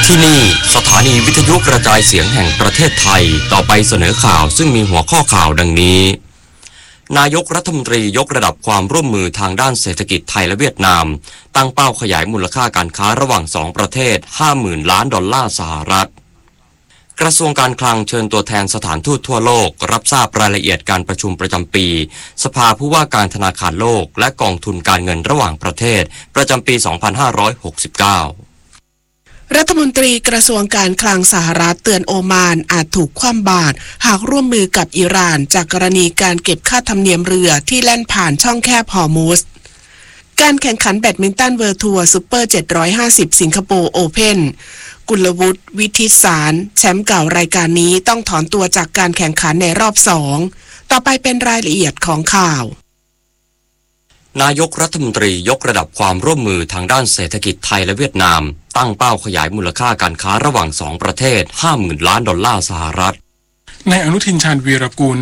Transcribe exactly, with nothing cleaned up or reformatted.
ที่นี่สถานีวิทยุกระจายเสียงแห่งประเทศไทยต่อไปเสนอข่าวซึ่งมีหัวข้อข่าวดังนี้นายกรัฐมนตรียกระดับความร่วมมือทางด้านเศรษฐกิจไทยและเวียดนามตั้งเป้าขยายมูลค่าการค้าระหว่างสองประเทศ ห้าหมื่น ล้านดอลลาร์สหรัฐกระทรวงการคลังเชิญตัวแทนสถานทูตทั่วโลกรับทราบรายละเอียดการประชุมประจำปีสภาผู้ว่าการธนาคารโลกและกองทุนการเงินระหว่างประเทศประจำปี สองพันห้าร้อยหกสิบเก้ารัฐมนตรีกระทรวงการคลังสหรัฐเตือนโอมานอาจถูกคว่ำบาตรหากร่วมมือกับอิหร่านจากกรณีการเก็บค่าธรรมเนียมเรือที่แล่นผ่านช่องแคบฮอร์มุซการแข่งขันแบดมินตันเวิลด์ทัวร์ซุปเปอร์เจ็ดร้อยห้าสิบสิงคโปร์โอเพ่นกุลวุฒิ วิทิตสารแชมป์เก่ารายการนี้ต้องถอนตัวจากการแข่งขันในรอบสองต่อไปเป็นรายละเอียดของข่าวนายกรัฐมนตรียกระดับความร่วมมือทางด้านเศรษฐกิจไทยและเวียดนามตั้งเป้าขยายมูลค่าการค้าระหว่างสองประเทศ ห้าหมื่น ล้านดอลลาร์สหรัฐนายอนุทินชาญวีรกูล